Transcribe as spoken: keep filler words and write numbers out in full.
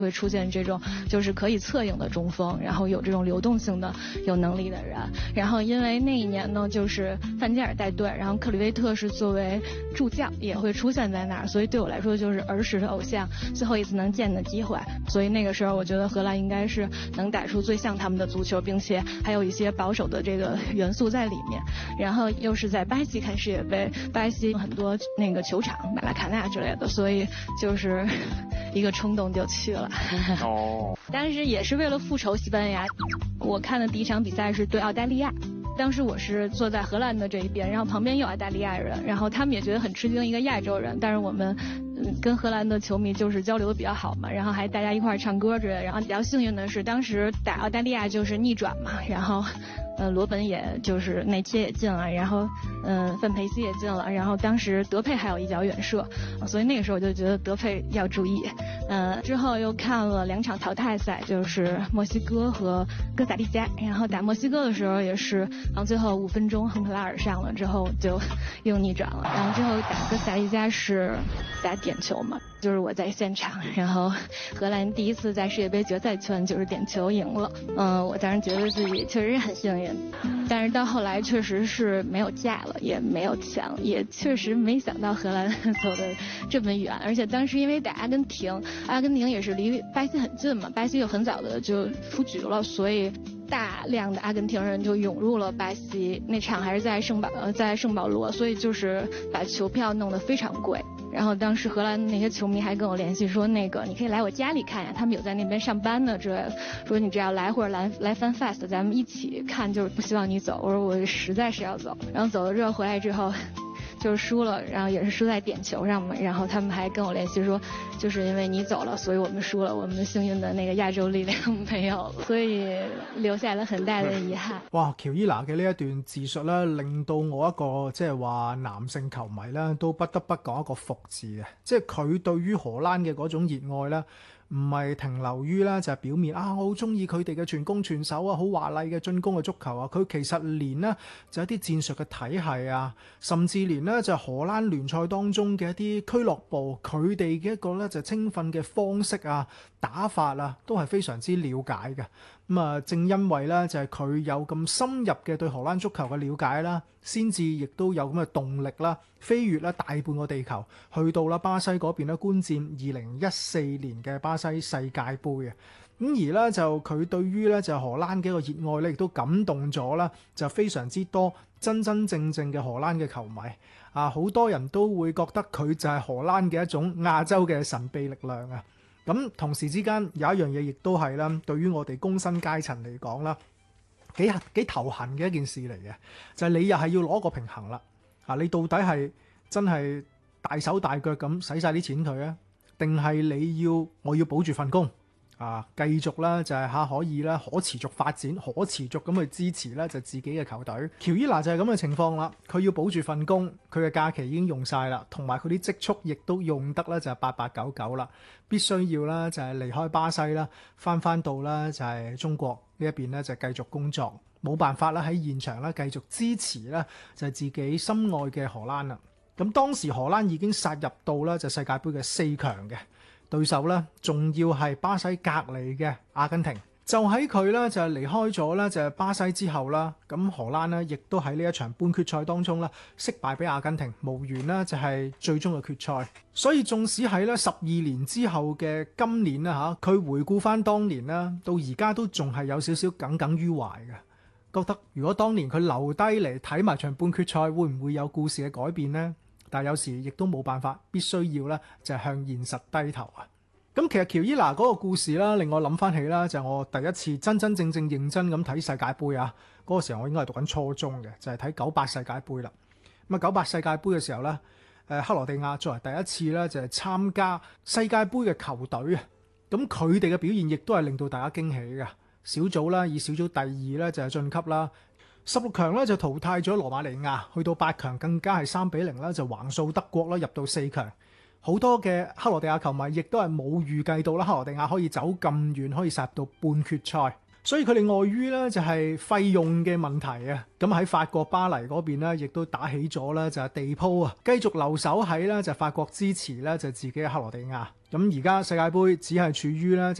会出现这种就是可以策应的中锋，然后有这种流动性的有能力的人。然后因为那一年呢，就是范加尔带队，然后克里维特是作为助教也会出现在那儿，所以对我来说就是儿时的偶像，最后一次能见的机会。所以那个时候我觉得荷兰应该是能打出最像他们的足球，并且还有一些保守的这个元素在里面。然后又是在巴西看世界杯，巴西很多那个球场马拉卡纳之类的，所以就是一个冲动就去了。 哦， 当时也是为了复仇西班牙。我看的第一场比赛是对澳大利亚，当时我是坐在荷兰的这一边，然后旁边有澳大利亚人，然后他们也觉得很吃惊，一个亚洲人，但是我们嗯跟荷兰的球迷就是交流的比较好嘛，然后还大家一块儿唱歌之类的。然后比较幸运的是当时打澳大利亚就是逆转嘛，然后呃罗本也就是内切也进了，然后嗯、呃、范佩西也进了，然后当时德佩还有一脚远射，所以那个时候我就觉得德佩要注意。呃之后又看了两场淘汰赛，就是墨西哥和哥斯达黎加，然后打墨西哥的时候也是，然后最后五分钟亨特拉尔上了之后就又逆转了，然后之后打哥斯达黎加是打点球嘛，就是我在现场，然后荷兰第一次在世界杯决赛圈就是点球赢了，嗯，我当时觉得自己确实很幸运，但是到后来确实是没有架了，也没有钱了，也确实没想到荷兰走的这么远，而且当时因为打阿根廷，阿根廷也是离巴西很近嘛，巴西又很早的就出局了，所以大量的阿根廷人就涌入了巴西，那场还是在圣保呃在圣保罗，所以就是把球票弄得非常贵。然后当时荷兰那些球迷还跟我联系说，那个你可以来我家里看呀，他们有在那边上班呢之类的，说你只要来或者来来 Fan Fest 咱们一起看，就是不希望你走。我说我实在是要走。然后走了之后回来之后就是输了，然后也是输在点球上嘛，然后他们还跟我联系说，就是因为你走了，所以我们輸了，我們幸運的那個亞洲力量沒有了，所以留下了很大的遺憾。 哇，喬伊娜嘅呢一段自述咧，令到我一個即係話男性球迷咧，都不得不講一個服字嘅，即係佢對於荷蘭嘅嗰種熱愛咧，唔係停留於咧就係表面啊，我好中意佢哋嘅全攻全守啊，好華麗嘅進攻嘅足球啊，佢其實連呢就一啲戰術嘅體系啊，甚至連呢就係荷蘭聯賽當中嘅一啲俱樂部佢哋嘅一個咧就青訓嘅方式啊、打法啊，都係非常之了解嘅。咁啊，正因為咧就係佢有咁深入嘅對荷蘭足球嘅了解啦，先至亦都有咁嘅動力啦，飛越啦大半個地球，去到啦巴西嗰邊咧觀戰二零一四年嘅巴西世界盃嘅。咁而咧就佢對於咧就荷蘭嘅一個熱愛咧，亦都感動咗啦，就非常之多真真正正嘅荷蘭嘅球迷啊！好多人都會覺得佢就係荷蘭嘅一種亞洲嘅神秘力量啊！咁同時之間有一樣嘢亦都係啦，對於我哋工薪階層嚟講啦，幾幾頭痕嘅一件事嚟嘅，就係你又係要攞個平衡啦。啊，你到底係真係大手大腳咁使晒啲錢佢啊，定係你要我要保住份工？啊，繼續啦，就係嚇可以啦，可持續發展，可持續咁去支持咧，就自己嘅球隊。喬伊娜就係咁嘅情況啦，佢要保住份工，佢嘅假期已經用晒啦，同埋佢啲積蓄亦都用得咧，就係八八九九啦，必須要啦，就係離開巴西啦，翻翻到啦，就係中國呢一邊咧，就繼續工作，冇辦法啦，喺現場咧繼續支持啦，就係自己心愛嘅荷蘭啦。咁當時荷蘭已經殺入到啦，就世界盃嘅四強嘅。對手咧，仲要係巴西隔離嘅阿根廷。就喺佢咧就係離開咗咧就係巴西之後啦，咁荷蘭呢亦都喺呢一場半決賽當中啦，惜敗俾阿根廷，無緣呢就係最終嘅決賽。所以縱使喺咧十二年之後嘅今年啦嚇，佢回顧翻當年啦，到而家都仲係有少少耿耿於懷嘅，覺得如果當年佢留低嚟睇埋場半決賽，會唔會有故事嘅改變呢？但係有時亦都冇辦法，必須要咧就係向現實低頭啊！咁其實喬伊娜嗰個故事啦，令我諗翻起啦，就係我第一次真真正正認真咁睇世界盃啊！嗰個時候我應該係讀緊初中嘅，就係睇九八世界盃啦。咁啊，九八世界盃嘅時候咧，誒克羅地亞作為第一次咧就係參加世界盃嘅球隊啊，咁佢哋嘅表現亦都係令到大家驚喜嘅。小組啦，以小組第二咧就係晉級啦。十六強咧就淘汰咗羅馬尼亞，去到八強更加係三比零啦，就橫掃德國啦，入到四強。好多嘅克羅地亞球迷亦都係冇預計到啦，克羅地亞可以走咁遠，可以殺到半決賽。 所以佢哋礙於咧就係費用嘅問題啊，咁喺法國巴黎嗰邊咧，亦都打起咗咧就係地鋪啊，繼續留守喺咧就法國支持咧就自己嘅克羅地亞。咁而家世界盃只係處於咧